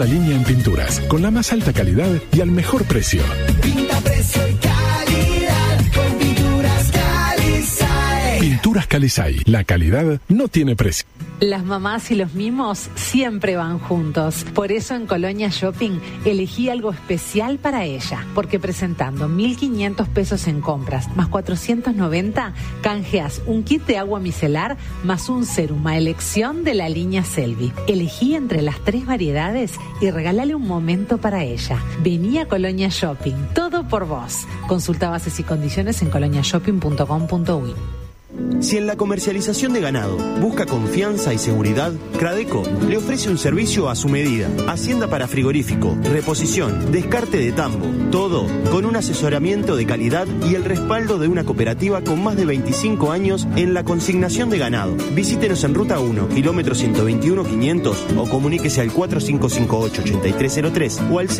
la línea en pinturas, con la más alta calidad y al mejor precio. Pinta, precio y calidad con Pinturas Calizay. Pinturas Calizay, la calidad no tiene precio. Las mamás y los mimos siempre van juntos. Por eso en Colonia Shopping elegí algo especial para ella. Porque presentando 1.500 pesos en compras más 490, canjeas un kit de agua micelar más un sérum a elección de la línea Selvi. Elegí entre las 3 variedades y regálale un momento para ella. Vení a Colonia Shopping. Todo por vos. Consulta bases y condiciones en coloniashopping.com.uy. Si en la comercialización de ganado busca confianza y seguridad, Cradeco le ofrece un servicio a su medida. Hacienda para frigorífico, reposición, descarte de tambo, todo con un asesoramiento de calidad y el respaldo de una cooperativa con más de 25 años en la consignación de ganado. Visítenos en Ruta 1, kilómetro 121-500 o comuníquese al 4558-8303 o al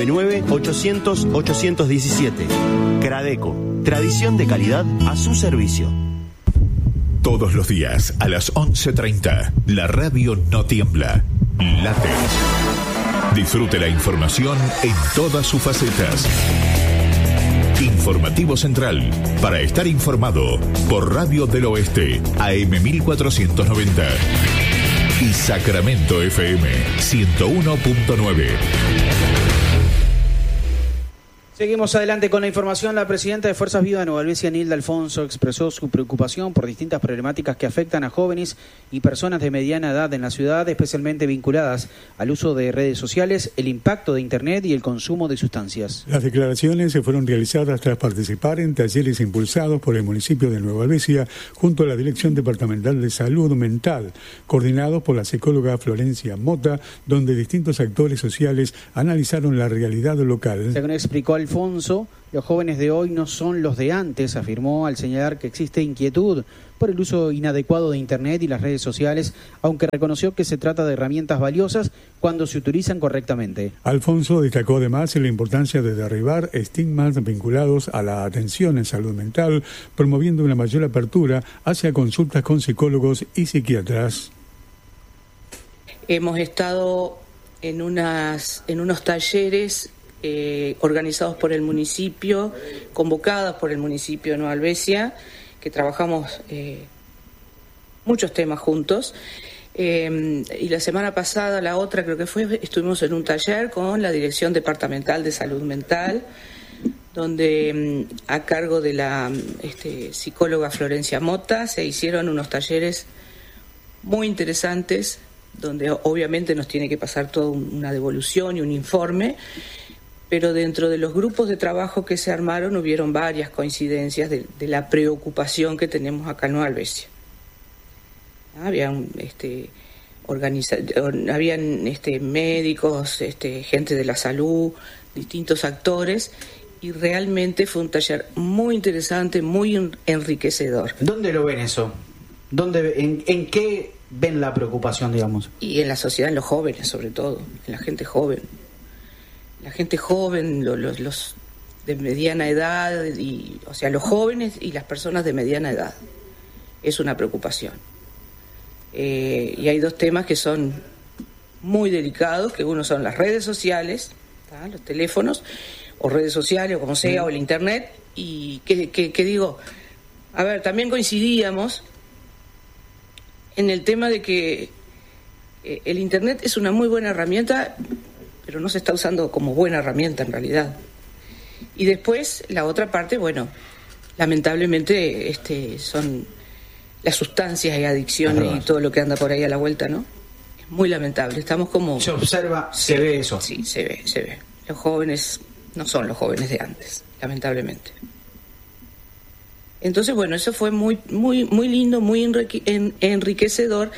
099-800-817. Cradeco, tradición de calidad a su servicio. Todos los días a las 11:30, la radio no tiembla, late. Disfrute la información en todas sus facetas. Informativo Central, para estar informado, por Radio del Oeste, AM 1490. Y Sacramento FM 101.9. Seguimos adelante con la información. La presidenta de Fuerzas Vivas de Nueva Albesia, Nilda Alfonso, expresó su preocupación por distintas problemáticas que afectan a jóvenes y personas de mediana edad en la ciudad, especialmente vinculadas al uso de redes sociales, el impacto de Internet y el consumo de sustancias. Las declaraciones se fueron realizadas tras participar en talleres impulsados por el municipio de Nueva Albesia junto a la Dirección Departamental de Salud Mental, coordinados por la psicóloga Florencia Mota, donde distintos actores sociales analizaron la realidad local. Según explicó Alfonso, los jóvenes de hoy no son los de antes, afirmó al señalar que existe inquietud por el uso inadecuado de Internet y las redes sociales, aunque reconoció que se trata de herramientas valiosas cuando se utilizan correctamente. Alfonso destacó además la importancia de derribar estigmas vinculados a la atención en salud mental, promoviendo una mayor apertura hacia consultas con psicólogos y psiquiatras. Hemos estado en unos talleres organizados por el municipio, convocados por el municipio de Nueva Albesia, que trabajamos muchos temas juntos. Y la semana pasada, la otra creo que fue, estuvimos en un taller con la Dirección Departamental de Salud Mental, donde a cargo de la psicóloga Florencia Mota se hicieron unos talleres muy interesantes, donde obviamente nos tiene que pasar toda una devolución y un informe, pero dentro de los grupos de trabajo que se armaron hubieron varias coincidencias de la preocupación que tenemos acá en Nueva Albesia. Habían médicos, gente de la salud, distintos actores, y realmente fue un taller muy interesante, muy enriquecedor. ¿Dónde lo ven eso? ¿En qué ven la preocupación, digamos? Y en la sociedad, en los jóvenes sobre todo, en la gente joven. La gente joven, los de mediana edad, o sea, los jóvenes y las personas de mediana edad. Es una preocupación. Y hay dos temas que son muy delicados, que uno son las redes sociales, los teléfonos, o redes sociales, o como sea, o el Internet, y que digo, a ver, también coincidíamos en el tema de que el Internet es una muy buena herramienta, pero no se está usando como buena herramienta en realidad. Y después, la otra parte, bueno, lamentablemente son las sustancias y adicciones y todo lo que anda por ahí a la vuelta, ¿no? Es muy lamentable, estamos como... Se observa, se ve eso. Sí, se ve. Los jóvenes no son los jóvenes de antes, lamentablemente. Entonces, bueno, eso fue muy, muy, muy lindo, muy enriquecedor,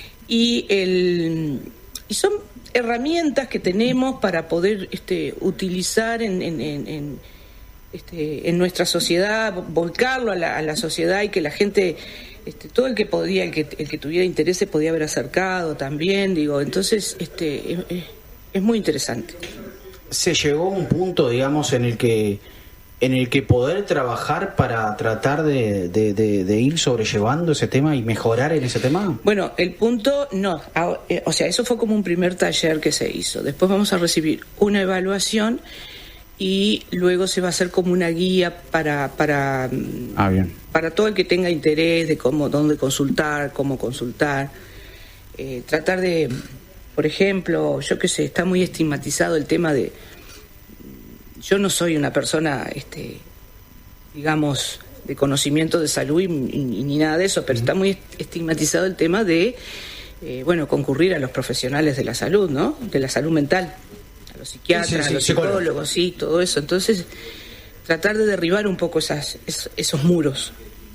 y son herramientas que tenemos para poder utilizar en nuestra sociedad, volcarlo a la sociedad, y que la gente, todo el que podía, el que tuviera interés se podía haber acercado también, digo, entonces es muy interesante. Se llegó a un punto, digamos, en el que en el que poder trabajar para tratar de ir sobrellevando ese tema y mejorar en ese tema? Bueno, el punto no, o sea, eso fue como un primer taller que se hizo. Después vamos a recibir una evaluación y luego se va a hacer como una guía para todo el que tenga interés de dónde consultar, cómo consultar. Tratar de, por ejemplo, yo qué sé, está muy estigmatizado el tema de... Yo no soy una persona, digamos, de conocimiento de salud ni nada de eso, pero está muy estigmatizado el tema de, concurrir a los profesionales de la salud, ¿no? De la salud mental, a los psiquiatras, a los psicólogos, sí, todo eso. Entonces, tratar de derribar un poco esos muros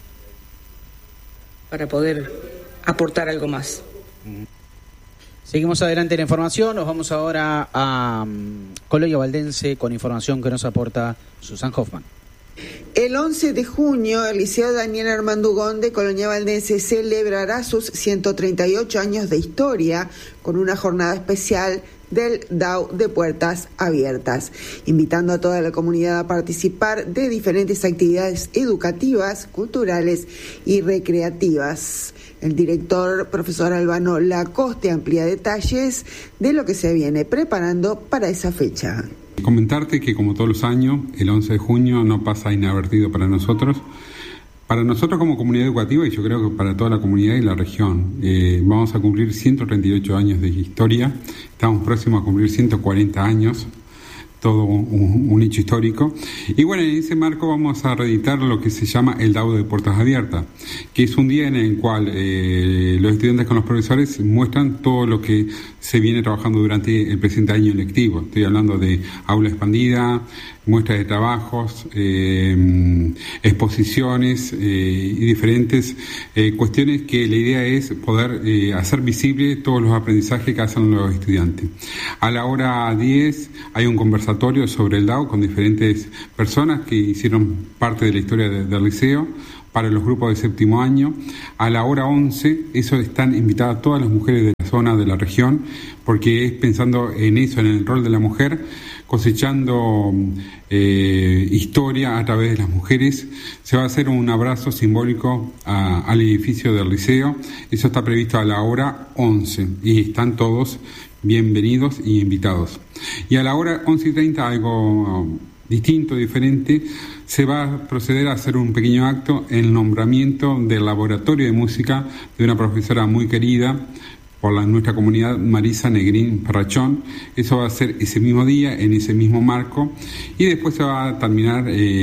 para poder aportar algo más. Seguimos adelante en la información, nos vamos ahora a Colonia Valdense con información que nos aporta Susan Hoffman. El 11 de junio, el Liceo Daniel Armandugón de Colonia Valdense celebrará sus 138 años de historia con una jornada especial del DAO de Puertas Abiertas, invitando a toda la comunidad a participar de diferentes actividades educativas, culturales y recreativas. El director, profesor Albano Lacoste, amplía detalles de lo que se viene preparando para esa fecha. Comentarte que, como todos los años, el 11 de junio no pasa inadvertido para nosotros. Para nosotros como comunidad educativa, y yo creo que para toda la comunidad y la región, vamos a cumplir 138 años de historia. Estamos próximos a cumplir 140 años. Todo un hecho histórico. Y bueno, en ese marco vamos a reeditar lo que se llama el DAO de Puertas Abiertas, que es un día en el cual los estudiantes con los profesores muestran todo lo que se viene trabajando durante el presente año lectivo. Estoy hablando de aula expandida, muestras de trabajos, exposiciones y diferentes cuestiones que la idea es poder hacer visible todos los aprendizajes que hacen los estudiantes. A la hora 10 hay un conversatorio sobre el DAO con diferentes personas que hicieron parte de la historia del liceo para los grupos de séptimo año. A la hora 11, eso están invitadas todas las mujeres de la zona, de la región, porque es pensando en eso, en el rol de la mujer, cosechando historia a través de las mujeres. Se va a hacer un abrazo simbólico al edificio del liceo. Eso está previsto a la hora 11 y están todos bienvenidos y invitados. Y a la hora 11:30 algo distinto, diferente, se va a proceder a hacer un pequeño acto en el nombramiento del laboratorio de música de una profesora muy querida por nuestra comunidad, Marisa Negrín Parrachón. Eso va a ser ese mismo día, en ese mismo marco, y después se va a terminar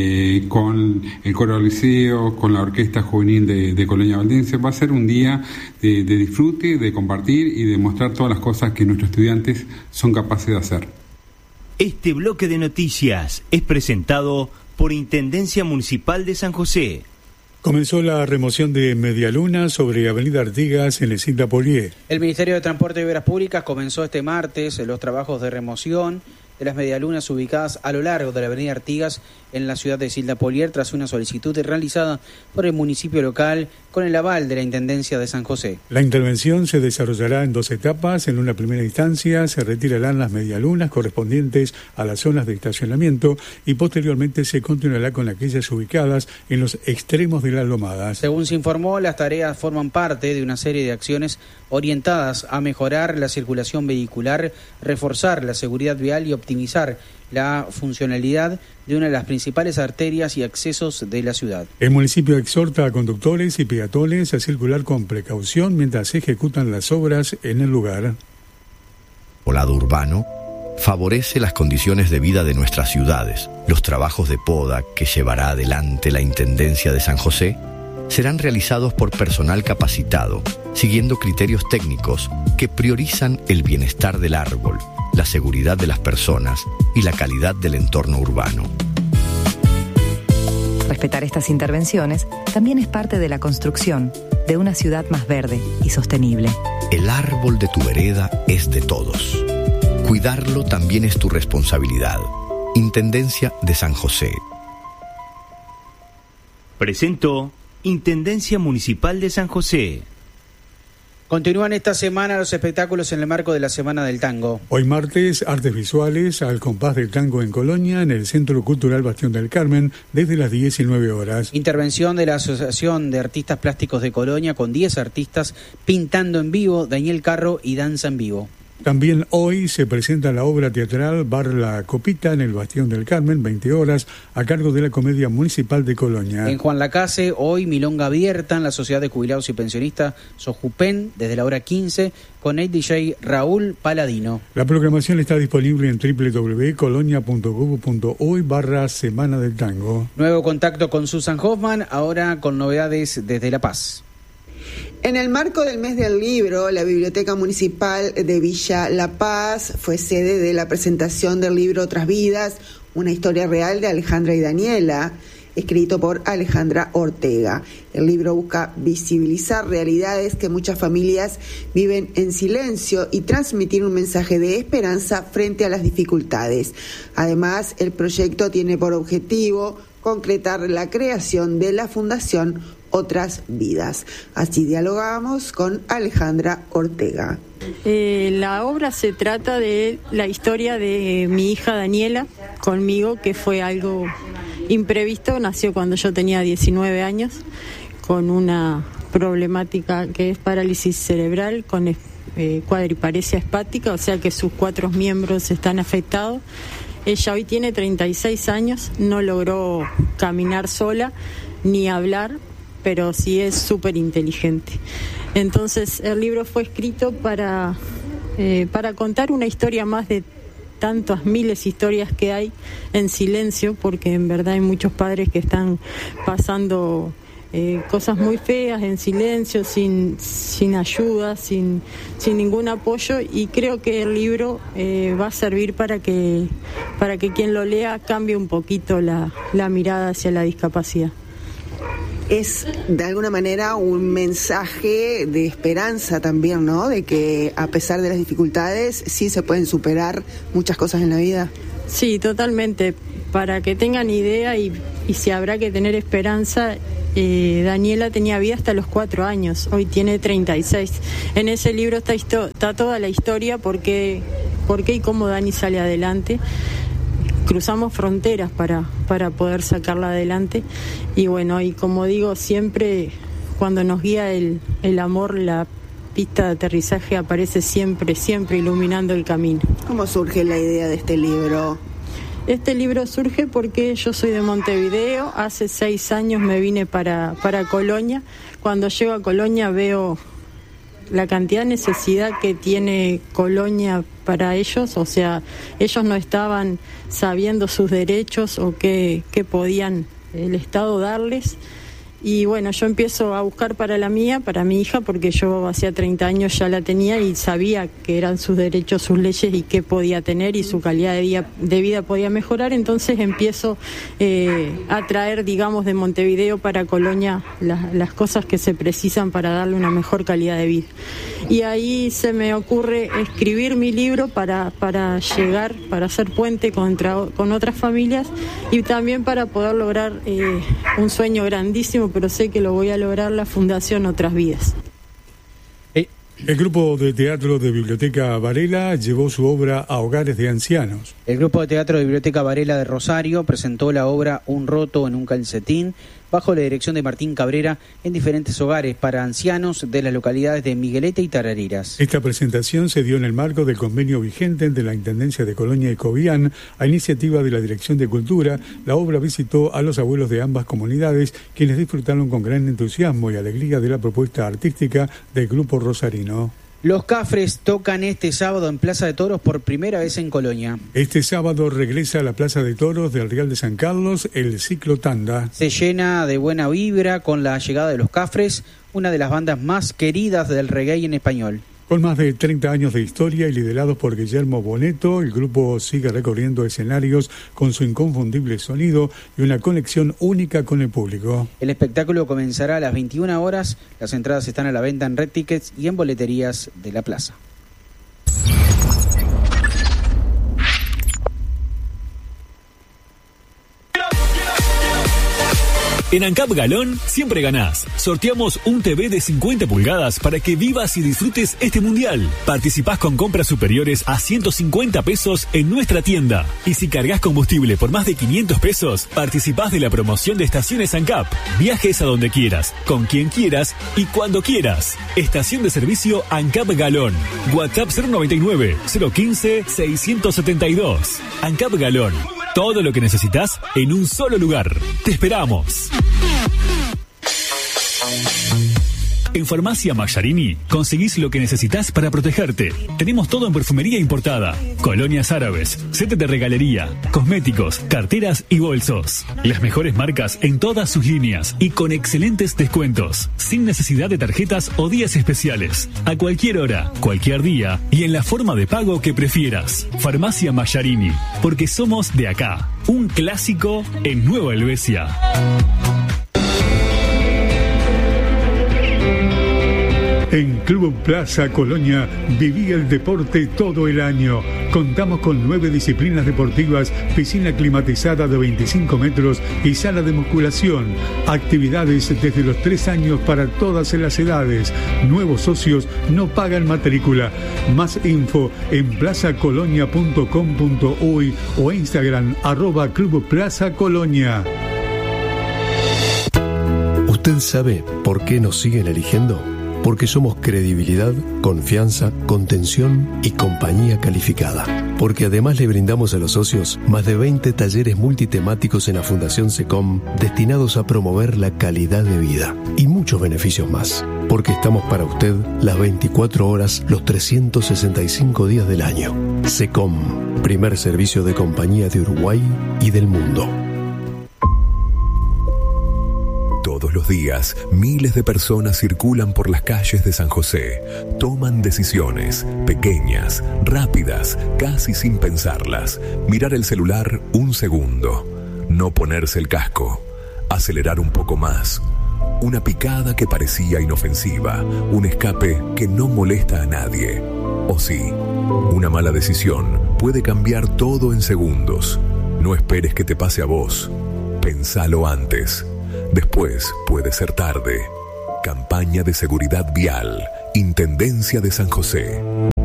con el coro del liceo, con la orquesta juvenil de Colonia Valdense. Va a ser un día de disfrute, de compartir y de mostrar todas las cosas que nuestros estudiantes son capaces de hacer. Este bloque de noticias es presentado por Intendencia Municipal de San José. Comenzó la remoción de medialunas sobre Avenida Artigas en Isilda Polié. El Ministerio de Transporte y Obras Públicas comenzó este martes los trabajos de remoción de las medialunas ubicadas a lo largo de la Avenida Artigas en la ciudad de Isilda Polié tras una solicitud realizada por el municipio local con el aval de la Intendencia de San José. La intervención se desarrollará en 2 etapas. En una primera instancia se retirarán las medialunas correspondientes a las zonas de estacionamiento y posteriormente se continuará con aquellas ubicadas en los extremos de las lomadas. Según se informó, las tareas forman parte de una serie de acciones orientadas a mejorar la circulación vehicular, reforzar la seguridad vial y optimizar la funcionalidad de una de las principales arterias y accesos de la ciudad. El municipio exhorta a conductores y peatones a circular con precaución mientras se ejecutan las obras en el lugar. El lado urbano favorece las condiciones de vida de nuestras ciudades. Los trabajos de poda que llevará adelante la Intendencia de San José serán realizados por personal capacitado, siguiendo criterios técnicos que priorizan el bienestar del árbol, la seguridad de las personas y la calidad del entorno urbano. Respetar estas intervenciones también es parte de la construcción de una ciudad más verde y sostenible. El árbol de tu vereda es de todos. Cuidarlo también es tu responsabilidad. Intendencia de San José. Presentó Intendencia Municipal de San José. Continúan esta semana los espectáculos en el marco de la Semana del Tango. Hoy martes, artes visuales al compás del tango en Colonia, en el Centro Cultural Bastión del Carmen, desde las 19 horas. Intervención de la Asociación de Artistas Plásticos de Colonia con 10 artistas pintando en vivo, Daniel Carro y danza en vivo. También hoy se presenta la obra teatral Bar La Copita en el Bastión del Carmen, 20 horas, a cargo de la Comedia Municipal de Colonia. En Juan Lacase, hoy Milonga Abierta en la Sociedad de Jubilados y Pensionistas Sojupen, desde la hora 15, con el DJ Raúl Paladino. La programación está disponible en www.colonia.gov.uy/Semana del Tango. Nuevo contacto con Susan Hoffman, ahora con novedades desde La Paz. En el marco del mes del libro, la Biblioteca Municipal de Villa La Paz fue sede de la presentación del libro Otras Vidas, una historia real de Alejandra y Daniela, escrito por Alejandra Ortega. El libro busca visibilizar realidades que muchas familias viven en silencio y transmitir un mensaje de esperanza frente a las dificultades. Además, el proyecto tiene por objetivo concretar la creación de la Fundación Otras Vidas. Así dialogamos con Alejandra Ortega. La obra se trata de la historia de mi hija Daniela conmigo, que fue algo imprevisto. Nació cuando yo tenía 19 años con una problemática que es parálisis cerebral con cuadriparesia espástica, o sea que sus 4 miembros están afectados. Ella hoy tiene 36 años, no logró caminar sola ni hablar, pero sí es súper inteligente. Entonces el libro fue escrito para contar una historia más de tantas miles de historias que hay en silencio, porque en verdad hay muchos padres que están pasando cosas muy feas en silencio, sin ayuda, sin ningún apoyo, y creo que el libro va a servir para que quien lo lea cambie un poquito la mirada hacia la discapacidad. Es de alguna manera un mensaje de esperanza también, ¿no? De que a pesar de las dificultades sí se pueden superar muchas cosas en la vida. Sí, totalmente. Para que tengan idea y si habrá que tener esperanza, Daniela tenía vida hasta los 4 años, hoy tiene 36. En ese libro está toda la historia, por qué y cómo Dani sale adelante. Cruzamos fronteras para poder sacarla adelante, y bueno, y como digo siempre, cuando nos guía el amor, la pista de aterrizaje aparece siempre iluminando el camino. ¿Cómo surge la idea de este libro? Este libro surge porque yo soy de Montevideo, hace 6 años me vine para Colonia. Cuando llego a Colonia veo la cantidad de necesidad que tiene Colonia para ellos, o sea, ellos no estaban sabiendo sus derechos o qué podían el Estado darles. Y bueno, yo empiezo a buscar para mi hija, porque yo hacía 30 años ya la tenía y sabía que eran sus derechos, sus leyes y qué podía tener y su calidad de vida podía mejorar. Entonces empiezo a traer, digamos, de Montevideo para Colonia las cosas que se precisan para darle una mejor calidad de vida. Y ahí se me ocurre escribir mi libro para llegar, para hacer puente con otras familias y también para poder lograr un sueño grandísimo, pero sé que lo voy a lograr, la Fundación Otras Vidas. El grupo de teatro de Biblioteca Varela llevó su obra a hogares de ancianos. El grupo de teatro de Biblioteca Varela de Rosario presentó la obra Un roto en un calcetín, bajo la dirección de Martín Cabrera, en diferentes hogares para ancianos de las localidades de Miguelete y Tarariras. Esta presentación se dio en el marco del convenio vigente entre la Intendencia de Colonia y Cobián, a iniciativa de la Dirección de Cultura. La obra visitó a los abuelos de ambas comunidades, quienes disfrutaron con gran entusiasmo y alegría de la propuesta artística del grupo rosarino. Los Cafres tocan este sábado en Plaza de Toros por primera vez en Colonia. Este sábado regresa a la Plaza de Toros del Real de San Carlos el ciclo Tanda. Se llena de buena vibra con la llegada de los Cafres, una de las bandas más queridas del reggae en español. Con más de 30 años de historia y liderados por Guillermo Boneto, el grupo sigue recorriendo escenarios con su inconfundible sonido y una conexión única con el público. El espectáculo comenzará a las 21 horas. Las entradas están a la venta en Red Tickets y en boleterías de la plaza. En ANCAP Galón siempre ganás. Sorteamos un TV de 50 pulgadas para que vivas y disfrutes este mundial. Participás con compras superiores a 150 pesos en nuestra tienda. Y si cargas combustible por más de 500 pesos, participás de la promoción de estaciones ANCAP. Viajes a donde quieras, con quien quieras y cuando quieras. Estación de servicio ANCAP Galón. WhatsApp 099 015 672. ANCAP Galón. Todo lo que necesitas en un solo lugar. Te esperamos. En Farmacia Mayarini conseguís lo que necesitas para protegerte. Tenemos todo en perfumería importada, colonias árabes, set de regalería, cosméticos, carteras y bolsos. Las mejores marcas en todas sus líneas y con excelentes descuentos, sin necesidad de tarjetas o días especiales. A cualquier hora, cualquier día y en la forma de pago que prefieras. Farmacia Mayarini, porque somos de acá. Un clásico en Nueva Helvecia. En Club Plaza Colonia viví el deporte todo el año. Contamos con 9 disciplinas deportivas, piscina climatizada de 25 metros y sala de musculación. Actividades desde los 3 años para todas las edades. Nuevos socios no pagan matrícula. Más info en plazacolonia.com.uy o Instagram @Club Plaza Colonia. ¿Usted sabe por qué nos siguen eligiendo? Porque somos credibilidad, confianza, contención y compañía calificada. Porque además le brindamos a los socios más de 20 talleres multitemáticos en la Fundación SECOM destinados a promover la calidad de vida y muchos beneficios más. Porque estamos para usted las 24 horas, los 365 días del año. SECOM, primer servicio de compañía de Uruguay y del mundo. Todos los días, miles de personas circulan por las calles de San José. Toman decisiones, pequeñas, rápidas, casi sin pensarlas. Mirar el celular un segundo. No ponerse el casco. Acelerar un poco más. Una picada que parecía inofensiva. Un escape que no molesta a nadie. O sí, una mala decisión puede cambiar todo en segundos. No esperes que te pase a vos. Pensalo antes. Después puede ser tarde. Campaña de seguridad vial. Intendencia de San José.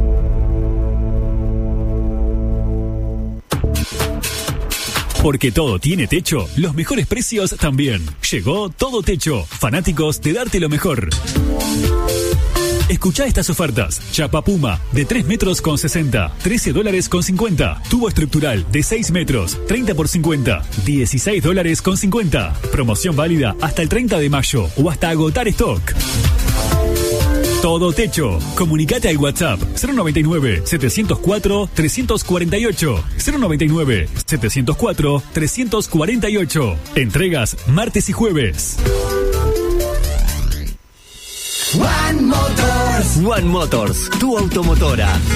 Porque todo tiene techo, los mejores precios también. Llegó Todo Techo, fanáticos de darte lo mejor. Escuchá estas ofertas. Chapa Puma de 3 metros con 60, $13 con 50. Tubo estructural de 6 metros, 30 por 50, $16 con 50. Promoción válida hasta el 30 de mayo o hasta agotar stock. Todo Techo. Comunicate al WhatsApp 099-704-348. 099-704-348. Entregas martes y jueves. One Motors, tu automotora.